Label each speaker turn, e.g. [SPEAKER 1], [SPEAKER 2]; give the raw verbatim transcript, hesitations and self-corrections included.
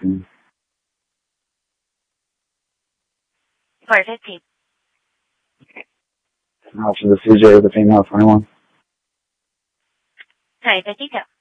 [SPEAKER 1] fifteen.
[SPEAKER 2] four fifteen.
[SPEAKER 1] Now for the C J, the female twenty-one.
[SPEAKER 2] nine fifty-two.